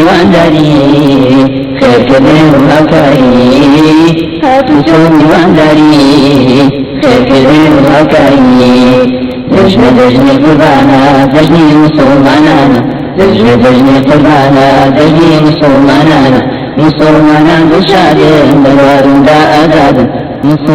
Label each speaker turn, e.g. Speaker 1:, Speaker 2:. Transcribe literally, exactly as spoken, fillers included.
Speaker 1: واندري خير كبير وهكاي هاتوا سوني واندري خير كبير وهكاي دجن دجن قربانا دجني مسلمانا دجن دجن قربانا دجني مسلمانا مسلمانا بشادين بلوار دا أداد